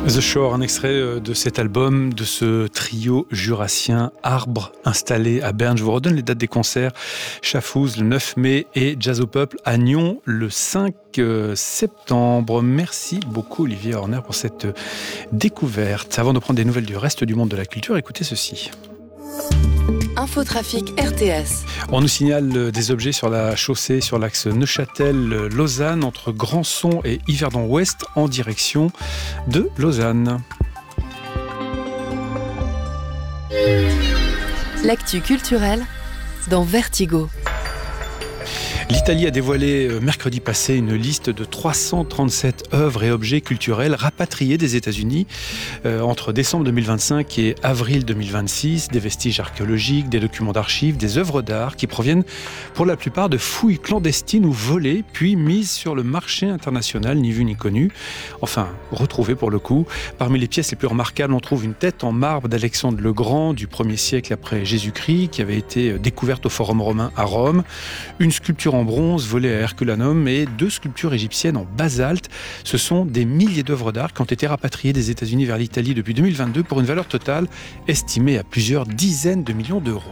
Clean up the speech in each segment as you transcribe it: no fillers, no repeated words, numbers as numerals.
The Shore, un extrait de cet album, de ce trio jurassien Arbre, installé à Berne. Je vous redonne les dates des concerts. Chafouz le 9 mai et Jazz au Peuple à Nyon le 5 septembre. Merci beaucoup Olivier Horner pour cette découverte. Avant de prendre des nouvelles du reste du monde de la culture, écoutez ceci. Infotrafic RTS. On nous signale des objets sur la chaussée sur l'axe Neuchâtel-Lausanne entre Grandson et Yverdon-Ouest en direction de Lausanne. L'actu culturelle dans Vertigo. L'Italie a dévoilé mercredi passé une liste de 337 œuvres et objets culturels rapatriés des États-Unis entre décembre 2025 et avril 2026. Des vestiges archéologiques, des documents d'archives, des œuvres d'art qui proviennent pour la plupart de fouilles clandestines ou volées, puis mises sur le marché international, ni vu ni connu. Enfin, retrouvées pour le coup. Parmi les pièces les plus remarquables, on trouve une tête en marbre d'Alexandre le Grand du 1er siècle après Jésus-Christ qui avait été découverte au Forum romain à Rome. Une sculpture en bronze volée à Herculanum et 2 sculptures égyptiennes en basalte. Ce sont des milliers d'œuvres d'art qui ont été rapatriées des États-Unis vers l'Italie depuis 2022 pour une valeur totale estimée à plusieurs dizaines de millions d'euros.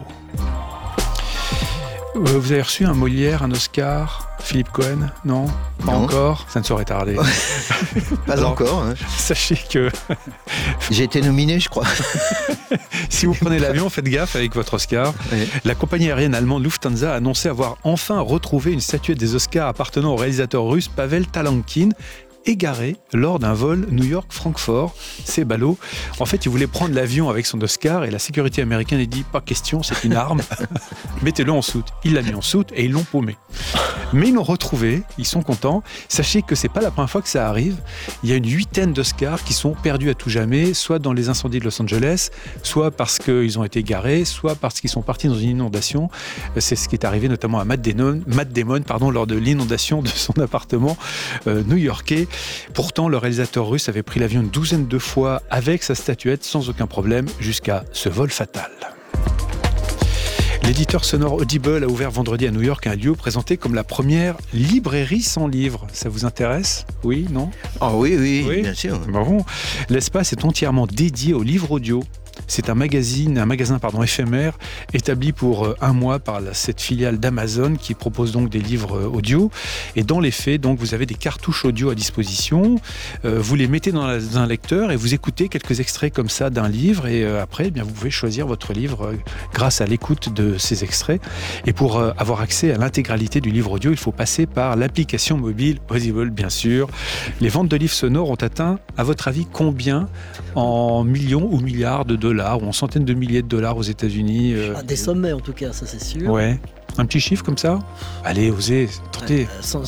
Vous avez reçu un Molière, un Oscar, Philippe Cohen? Non, pas encore. Ça ne saurait tarder. Pas Alors, encore. Hein. Sachez que j'ai été nominé, je crois. si vous prenez l'avion, faites gaffe avec votre Oscar. Oui. La compagnie aérienne allemande Lufthansa a annoncé avoir enfin retrouvé une statuette des Oscars appartenant au réalisateur russe Pavel Talankin, égaré lors d'un vol New York-Francfort. C'est ballot. En fait, il voulait prendre l'avion avec son Oscar et la sécurité américaine a dit « Pas question, c'est une arme. Mettez-le en soute. » Il l'a mis en soute et ils l'ont paumé. Mais ils l'ont retrouvé. Ils sont contents. Sachez que c'est pas la première fois que ça arrive. Il y a une 8aine d'Oscars qui sont perdus à tout jamais, soit dans les incendies de Los Angeles, soit parce qu'ils ont été égarés, soit parce qu'ils sont partis dans une inondation. C'est ce qui est arrivé notamment à Matt Damon, lors de l'inondation de son appartement new-yorkais. Pourtant, le réalisateur russe avait pris l'avion une 12aine de fois avec sa statuette sans aucun problème jusqu'à ce vol fatal. L'éditeur sonore Audible a ouvert vendredi à New York un lieu présenté comme la première librairie sans livres. Ça vous intéresse? Oui, non? Ah oui, bien sûr. Bon. L'espace est entièrement dédié aux livres audio. C'est un magasin éphémère établi pour un mois par cette filiale d'Amazon qui propose donc des livres audio. Et dans les faits, donc, vous avez des cartouches audio à disposition. Vous les mettez dans un lecteur et vous écoutez quelques extraits comme ça d'un livre. Et après, vous pouvez choisir votre livre grâce à l'écoute de ces extraits. Et pour avoir accès à l'intégralité du livre audio, il faut passer par l'application mobile Audible, bien sûr. Les ventes de livres sonores ont atteint, à votre avis, combien en millions ou milliards de dollars ou en centaines de milliers de dollars aux États-Unis? Des sommets en tout cas, ça c'est sûr. Ouais. Un petit chiffre comme ça? Allez, osez, tentez. On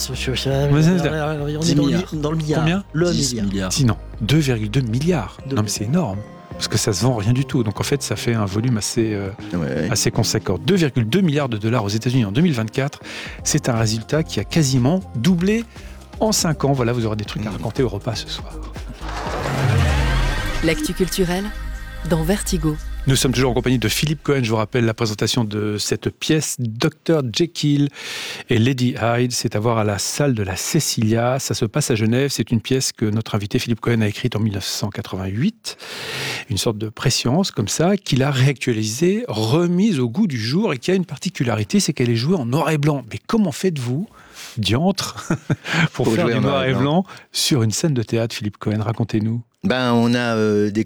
est dans le milliard. Combien? Le milliard. Sinon, 2,2 milliards. Non mais c'est énorme. Parce que ça se vend rien du tout. Donc en fait, ça fait un volume assez conséquent. 2,2 milliards de dollars aux États-Unis en 2024. C'est un résultat qui a quasiment doublé en 5 ans. Voilà, vous aurez des trucs à raconter au repas ce soir. L'actu culturelle dans Vertigo. Nous sommes toujours en compagnie de Philippe Cohen. Je vous rappelle la présentation de cette pièce Dr Jekyll et Lady Hyde. C'est à voir à la salle de la Cecilia. Ça se passe à Genève. C'est une pièce que notre invité Philippe Cohen a écrite en 1988. Une sorte de préscience comme ça, qu'il a réactualisée, remise au goût du jour et qui a une particularité, c'est qu'elle est jouée en noir et blanc. Mais comment faites-vous, diantre, pour faire du noir et blanc sur une scène de théâtre, Philippe Cohen? Racontez-nous. On a des